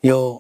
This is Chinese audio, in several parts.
有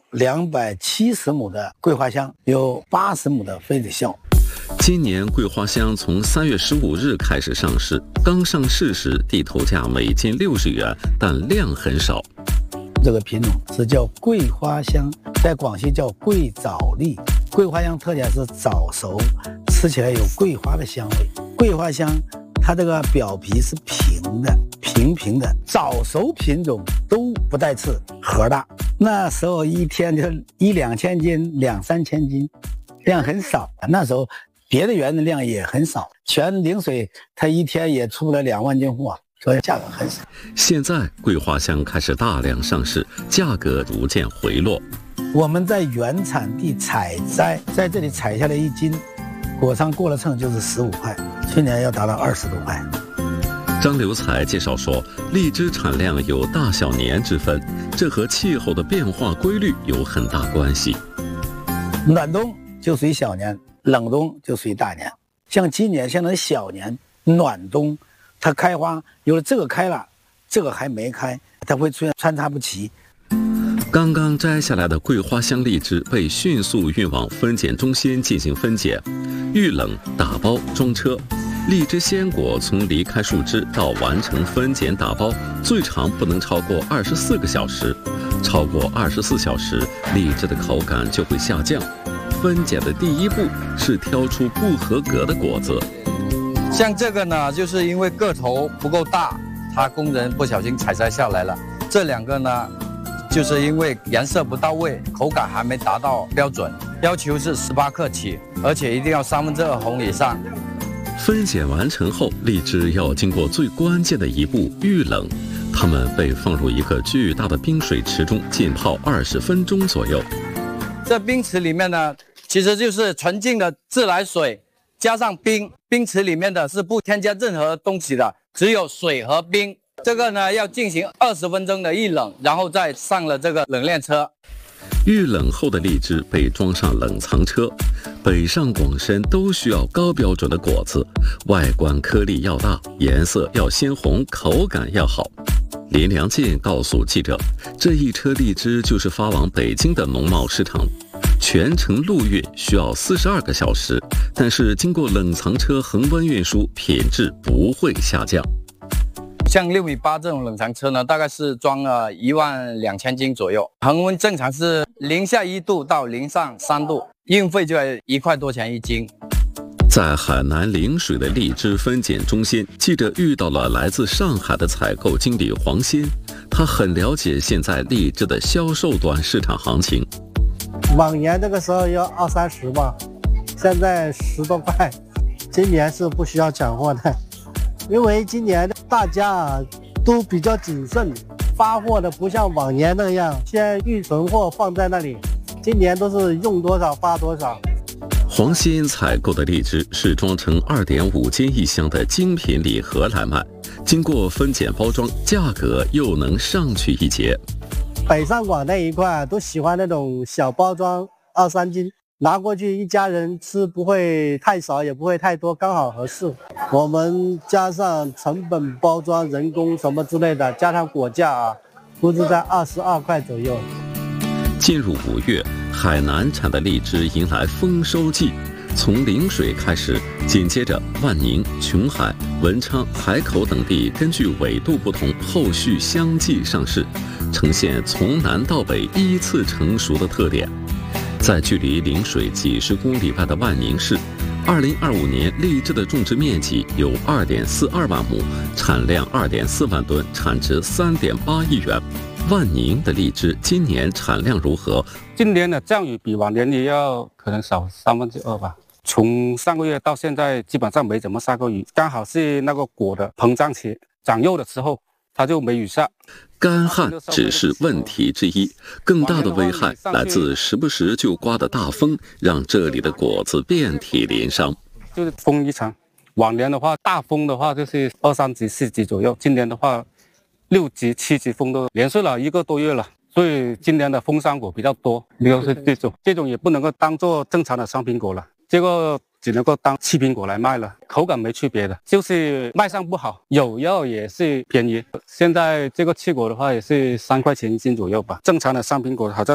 270亩的桂花香，有80亩的妃子笑。 今年桂花香从3月15日开始上市，刚上市时地头价每斤60元，但量很少。 这个品种是叫桂花香，在广西叫桂枣粒。桂花香特点是早熟，吃起来有桂花的香味。桂花香它这个表皮是平的，平的，早熟品种都不带刺，核大。那时候一天就1-2千斤，2-3千斤，量很少。那时候别的园的量也很少，全陵水它一天也出不了2万斤货，所以价格很少。 现在桂花香开始大量上市，价格逐渐回落。 我们在原产地采摘，在这里采下来1斤，果商过了秤就是15块，去年要达到20多块。 张留才介绍说，荔枝产量有大小年之分，这和气候的变化规律有很大关系。 暖冬就属于小年，冷冬就属于大年。像今年现在小年暖冬，它开花有了这个开了，这个还没开，它会出现穿插不齐。 刚刚摘下来的桂花香荔枝被迅速运往分拣中心进行分拣，预冷、打包、装车。荔枝鲜果从离开树枝到完成分拣打包，最长不能超过24个小时，超过24小时，荔枝的口感就会下降。分拣的第一步是挑出不合格的果子。 像这个呢，就是因为个头不够大，它工人不小心采摘下来了。这2个呢，就是因为颜色不到位，口感还没达到标准，要求是18克起，而且一定要2/3红以上。 分拣完成后，荔枝要经过最关键的一步预冷，它们被放入一个巨大的冰水池中浸泡20分钟左右。 这冰池里面呢，其实就是纯净的自来水加上冰，冰池里面的是不添加任何东西的，只有水和冰。这个呢要进行20分钟的预冷，然后再上了这个冷链车。 预冷后的荔枝被装上冷藏车，北上广深都需要高标准的果子，外观颗粒要大，颜色要鲜红，口感要好。林良进告诉记者，这一车荔枝就是发往北京的农贸市场，全程陆运需要42个小时，但是经过冷藏车恒温运输，品质不会下降。 像6.8米这种冷藏车呢，大概是装了12000斤左右，恒温正常是零下1度到零上3度，运费就要1块多钱1斤。 在海南陵水的荔枝分拣中心，记者遇到了来自上海的采购经理黄鑫，他很了解现在荔枝的销售端市场行情。 往年这个时候要20-30吧，现在10多块，今年是不需要抢货的。因为今年大家都比较谨慎，发货的不像往年那样先预存货放在那里，今年都是用多少发多少。 黄鑫采购的荔枝是装成2.5斤一箱的精品礼盒来卖，经过分拣包装，价格又能上去一截。 北上广那一块都喜欢那种小包装2-3斤，拿过去一家人吃不会太少也不会太多，刚好合适。我们加上成本包装人工什么之类的，加上果价啊，都是在22块左右。 进入5月，海南产的荔枝迎来丰收季，从陵水开始，紧接着万宁、琼海、文昌、海口等地根据纬度不同，后续相继上市，呈现从南到北依次成熟的特点。在距离陵水几十公里外的万宁市，2025年荔枝的种植面积有2.42万亩，产量2.4万吨，产值3.8亿元。万宁的荔枝今年产量如何？ 今年的降雨比往年也要可能少2/3吧。从上个月到现在，基本上没怎么下过雨，刚好是那个果的膨胀期、长肉的时候，它就没雨下。 干旱只是问题之一，更大的危害来自时不时就刮的大风，让这里的果子遍体鳞伤。 就是风一场，往年的话，大风的话就是2-3级、4级左右，今年的话6级、7级风都连续了1个多月了，所以今年的风山果比较多。就是这种也不能够当做正常的商品果了，这个只能够当气品果来卖了，口感没区别的，就是卖相不好，有药也是便宜。现在这个气果的话也是3块钱1斤左右吧，正常的商品果好像